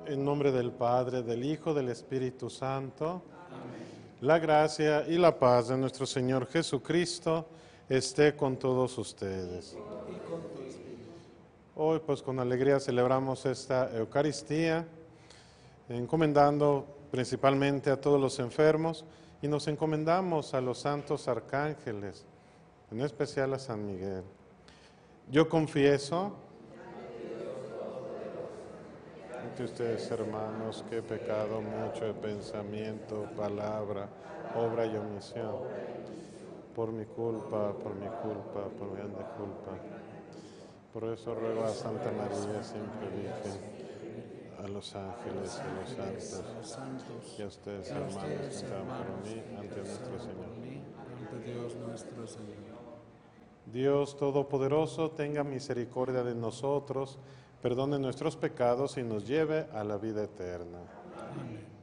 En nombre del Padre, del Hijo, del Espíritu Santo. La gracia y la paz de nuestro Señor Jesucristo esté con todos ustedes. Hoy pues con alegría celebramos esta Eucaristía, encomendando principalmente a todos los enfermos y nos encomendamos a los santos arcángeles, en especial a San Miguel. Yo confieso ante ustedes, hermanos, que he pecado mucho de pensamiento, palabra, obra y omisión. Por mi culpa, por mi grande culpa. Por eso ruego a Santa María, siempre Virgen, a los ángeles y a los santos, y a ustedes, hermanos, que entran por mí ante nuestro Señor. Ante Dios nuestro Señor. Dios Todopoderoso, tenga misericordia de nosotros, perdone nuestros pecados y nos lleve a la vida eterna. Amén.